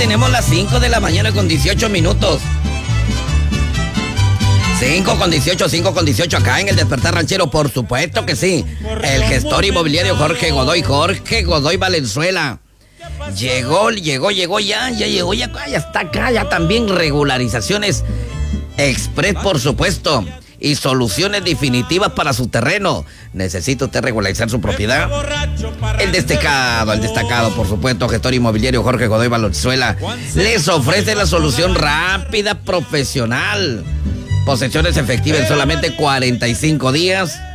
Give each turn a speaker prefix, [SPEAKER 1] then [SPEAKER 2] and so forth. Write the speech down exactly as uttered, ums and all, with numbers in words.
[SPEAKER 1] tenemos las cinco de la mañana con dieciocho minutos. cinco con dieciocho, cinco con dieciocho acá en el Despertar Ranchero, por supuesto que sí. El gestor inmobiliario Jorge Godoy, Jorge Godoy Valenzuela. Llegó, llegó, llegó ya, ya llegó, ya, ya está acá, ya también regularizaciones express, por supuesto, y soluciones definitivas para su terreno. ¿Necesita usted regularizar su propiedad? El destacado, el destacado, por supuesto, gestor inmobiliario Jorge Godoy Valenzuela les ofrece la solución rápida, profesional. Posesiones efectivas en solamente cuarenta y cinco días.